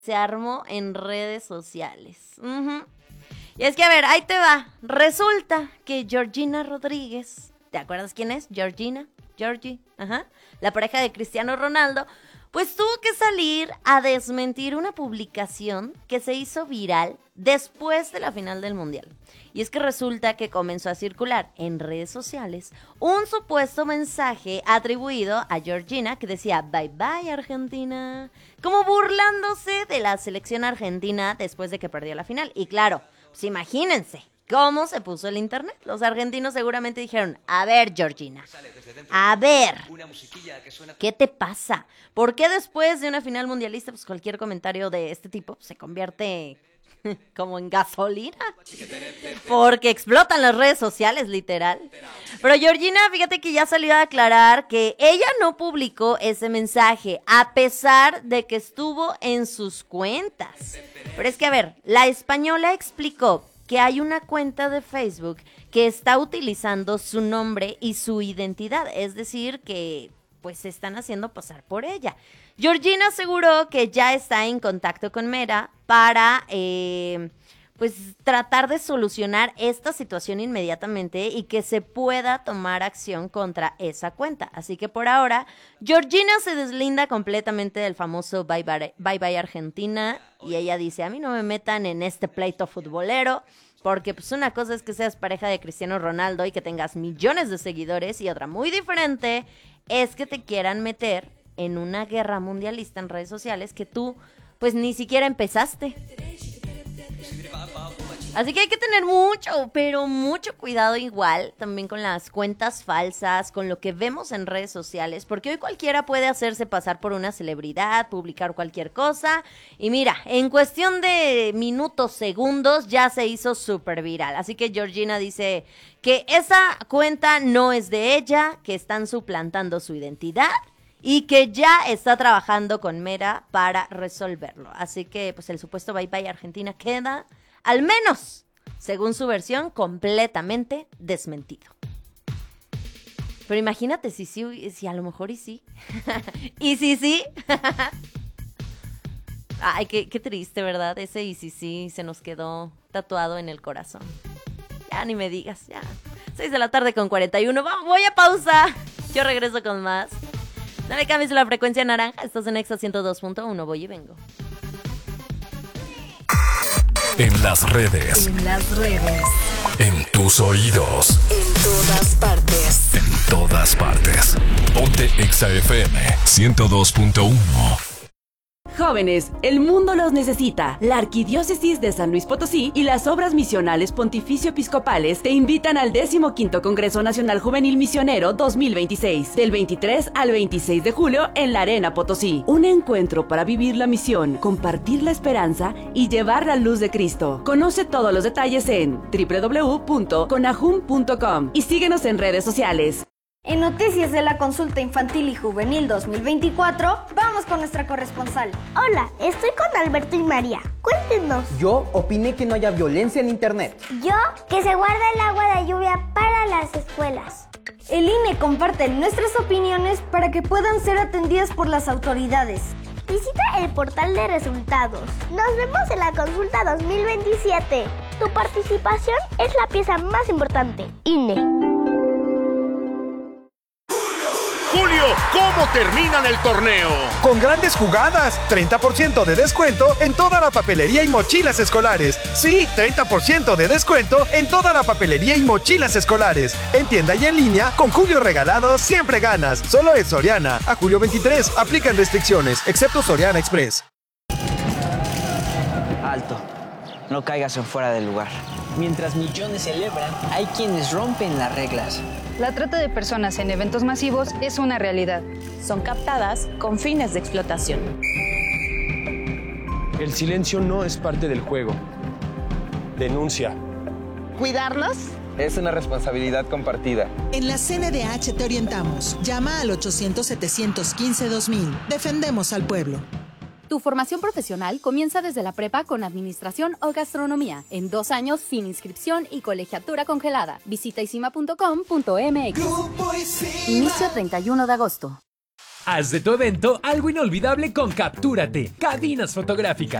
se armó en redes sociales. Y es que, a ver, ahí te va. Resulta que Georgina Rodríguez, ¿te acuerdas quién es? Georgie, la pareja de Cristiano Ronaldo, pues tuvo que salir a desmentir una publicación que se hizo viral después de la final del Mundial. Y es que resulta que comenzó a circular en redes sociales un supuesto mensaje atribuido a Georgina que decía "Bye bye Argentina", como burlándose de la selección argentina después de que perdió la final. Y claro, pues imagínense cómo se puso el internet. Los argentinos seguramente dijeron: a ver, Georgina, a ver, ¿qué te pasa? ¿Por qué después de una final mundialista, pues cualquier comentario de este tipo se convierte como en gasolina? Porque explotan las redes sociales, literal. Pero Georgina, fíjate que ya salió a aclarar que ella no publicó ese mensaje, a pesar de que estuvo en sus cuentas. Pero es que, a ver, la española explicó que hay una cuenta de Facebook que está utilizando su nombre y su identidad, es decir, que pues se están haciendo pasar por ella. Georgina aseguró que ya está en contacto con Mera para pues tratar de solucionar esta situación inmediatamente y que se pueda tomar acción contra esa cuenta. Así que por ahora, Georgina se deslinda completamente del famoso Bye Bye Argentina, y ella dice: a mí no me metan en este pleito futbolero, porque pues una cosa es que seas pareja de Cristiano Ronaldo y que tengas millones de seguidores, y otra muy diferente es que te quieran meter en una guerra mundialista en redes sociales que tú pues ni siquiera empezaste. Así que hay que tener mucho, pero mucho cuidado igual también con las cuentas falsas, con lo que vemos en redes sociales, porque hoy cualquiera puede hacerse pasar por una celebridad, publicar cualquier cosa, y mira, en cuestión de minutos, segundos, ya se hizo súper viral. Así que Georgina dice que esa cuenta no es de ella, que están suplantando su identidad y que ya está trabajando con Mera para resolverlo. Así que pues el supuesto Bye Bye Argentina queda, al menos, según su versión, completamente desmentido. Pero imagínate si a lo mejor y sí. Y sí. Ay, qué triste, ¿verdad? Ese y sí se nos quedó tatuado en el corazón. Ya ni me digas, ya. 6:41 p.m. Voy a pausa. Yo regreso con más. No le cambies la frecuencia naranja. Estás en Exa 102.1. Voy y vengo. En las redes. En tus oídos. En todas partes. Ponte Exa FM 102.1. Jóvenes, el mundo los necesita. La Arquidiócesis de San Luis Potosí y las Obras Misionales Pontificio Episcopales te invitan al 15º Congreso Nacional Juvenil Misionero 2026, del 23 al 26 de julio en la Arena Potosí. Un encuentro para vivir la misión, compartir la esperanza y llevar la luz de Cristo. Conoce todos los detalles en www.conajum.com y síguenos en redes sociales. En Noticias de la Consulta Infantil y Juvenil 2024, vamos con nuestra corresponsal. Hola, estoy con Alberto y María. Cuéntenos. Yo opiné que no haya violencia en internet. Yo, que se guarde el agua de lluvia para las escuelas. El INE comparte nuestras opiniones para que puedan ser atendidas por las autoridades. Visita el portal de resultados. Nos vemos en la consulta 2027. Tu participación es la pieza más importante. INE. Julio, ¿cómo terminan el torneo? Con grandes jugadas, 30% de descuento en toda la papelería y mochilas escolares. Sí, 30% de descuento en toda la papelería y mochilas escolares. En tienda y en línea, con Julio regalado siempre ganas. Solo es Soriana. A julio 23, aplican restricciones, excepto Soriana Express. Alto, no caigas en fuera del lugar. Mientras millones celebran, hay quienes rompen las reglas. La trata de personas en eventos masivos es una realidad. Son captadas con fines de explotación. El silencio no es parte del juego. Denuncia. ¿Cuidarnos? Es una responsabilidad compartida. En la CNDH te orientamos. Llama al 800-715-2000. Defendemos al pueblo. Tu formación profesional comienza desde la prepa con administración o gastronomía, en 2 años sin inscripción y colegiatura congelada. Visita isima.com.mx. Inicio 31 de agosto. Haz de tu evento algo inolvidable con Captúrate, cabinas fotográficas.